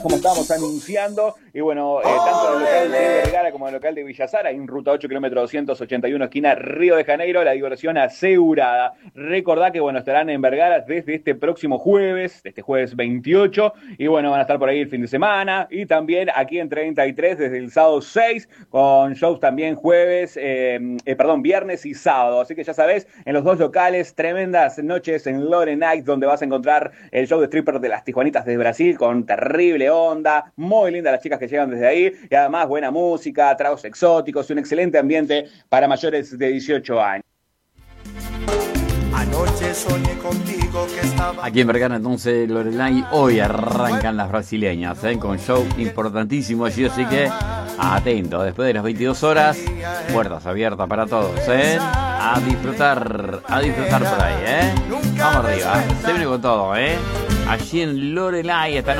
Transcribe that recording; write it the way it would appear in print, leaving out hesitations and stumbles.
Como estábamos anunciando, y bueno, tanto en el local de Vergara como en el local de Villasara, en ruta 8 kilómetros 281, esquina Río de Janeiro, la diversión asegurada. Recordá que, bueno, estarán en Vergara desde este próximo jueves, este jueves 28, y bueno, van a estar por ahí el fin de semana, y también aquí en 33 desde el sábado 6, con shows también viernes y sábado. Así que ya sabés, en los dos locales, tremendas noches en Lore Night, donde vas a encontrar el show de strippers de las Tijuanitas de Brasil, con terrible onda, muy lindas las chicas que llegan desde ahí, y además buena música, tragos exóticos y un excelente ambiente para mayores de 18 años. Anoche soñé contigo que estaba... Aquí en Vergara, entonces, Lorelai, hoy arrancan las brasileñas, con show importantísimo allí, así que atento, después de las 22 horas, puertas abiertas para todos, a disfrutar por ahí, vamos arriba, se viene con todo, allí en Lorelai esta noche.